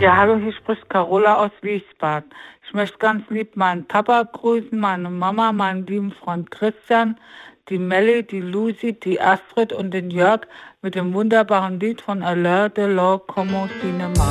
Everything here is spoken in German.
Ja, hallo, hier spricht Carola aus Wiesbaden. Ich möchte ganz lieb meinen Papa grüßen, meine Mama, meinen lieben Freund Christian, die Melli, die Lucy, die Astrid und den Jörg mit dem wunderbaren Lied von Alain Delon, Como Cinema.